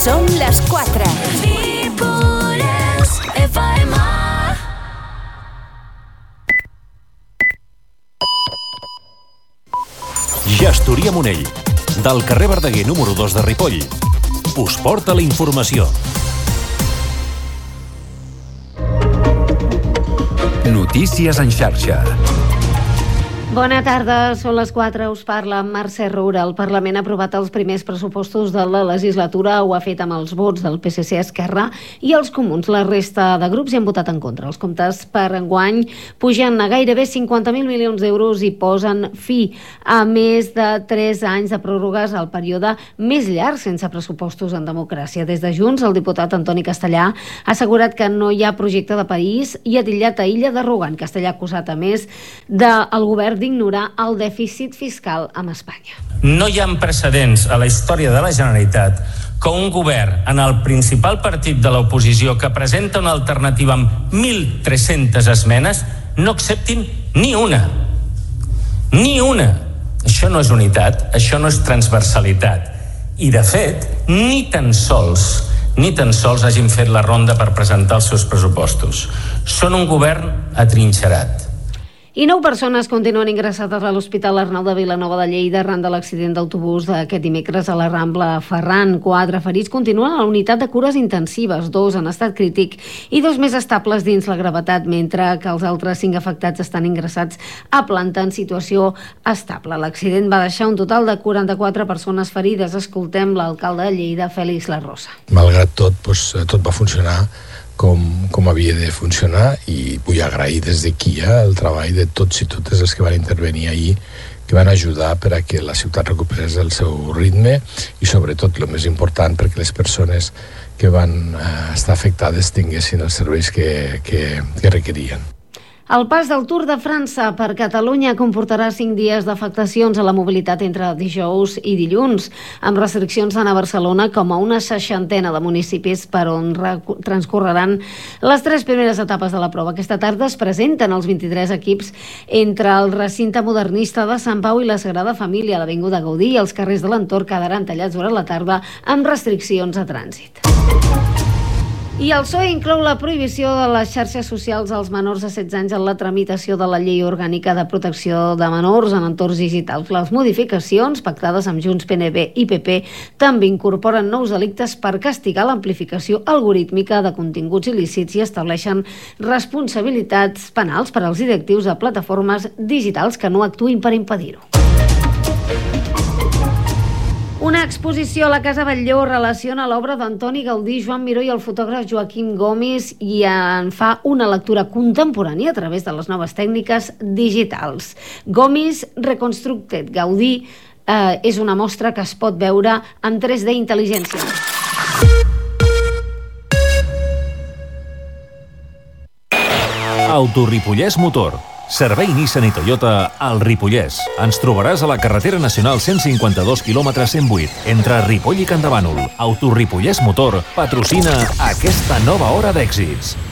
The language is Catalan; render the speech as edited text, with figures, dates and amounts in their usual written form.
Són les 4. Ripollès FM. Gestoria Monell, del carrer Verdaguer número 2 de Ripoll, us porta la informació. Notícies en xarxa. Bona tarda, són les 4, us parla Mercè Roura. El Parlament ha aprovat els primers pressupostos de la legislatura, ho ha fet amb els vots del PSC, Esquerra i els Comuns. La resta de grups hi han votat en contra. Els comptes per enguany pugen a gairebé 50.000 milions d'euros i posen fi a més de 3 anys de pròrrogues al període més llarg sense pressupostos en democràcia. Des de Junts, el diputat Antoni Castellà ha assegurat que no hi ha projecte de país i ha titllat a Illa d'arrogant. Castellà ha acusat, a més, del govern d'ignorar el dèficit fiscal amb Espanya. No hi ha precedents a la història de la Generalitat que un govern en el principal partit de l'oposició que presenta una alternativa amb 1.300 esmenes no acceptin ni una. Ni una. Això no és unitat, això no és transversalitat. I, de fet, ni tan sols hagin fet la ronda per presentar els seus pressupostos. Són un govern atrinxerat. I 9 persones continuen ingressades a l'Hospital Arnau de Vilanova de Lleida arran de l'accident d'autobús d'aquest dimecres a la Rambla Ferran. 4 ferits continuen a la unitat de cures intensives, 2 en estat crític i 2 més estables dins la gravetat, mentre que els altres 5 afectats estan ingressats a planta en situació estable. L'accident va deixar un total de 44 persones ferides. Escoltem l'alcalde de Lleida, Félix Larrosa. Malgrat tot, tot va funcionar com havia de funcionar i vull agrair des d'aquí el treball de tots i totes els que van intervenir ahir, que van ajudar per a que la ciutat recuperés el seu ritme i sobretot, el més important, perquè les persones que van estar afectades tinguessin els serveis que requerien. El pas del Tour de França per Catalunya comportarà 5 dies d'afectacions a la mobilitat entre dijous i dilluns, amb restriccions tant a Barcelona com a una 60ena de municipis per on transcorreran les 3 primeres etapes de la prova. Aquesta tarda es presenten els 23 equips entre el recinte modernista de Sant Pau i la Sagrada Família. L'Avinguda Gaudí i els carrers de l'entorn quedaran tallats durant la tarda amb restriccions a trànsit. I el PSOE inclou la prohibició de les xarxes socials als menors de 16 anys en la tramitació de la Llei Orgànica de Protecció de Menors en entorns digitals. Les modificacions, pactades amb Junts, PNB i PP, també incorporen nous delictes per castigar l'amplificació algorítmica de continguts il·lícits i estableixen responsabilitats penals per als directius de plataformes digitals que no actuïn per impedir-ho. Una exposició a la Casa Batlló relaciona l'obra d'Antoni Gaudí, Joan Miró i el fotògraf Joaquim Gomis i en fa una lectura contemporània a través de les noves tècniques digitals. Gomis Reconstructed Gaudí és una mostra que es pot veure en 3D intel·ligència. Autoripollès Motor. Servei Nissan i Toyota al Ripollès. Ens trobaràs a la carretera nacional 152 km 108 entre Ripoll i Campdevànol. Autoripollès Motor patrocina aquesta nova hora d'èxits.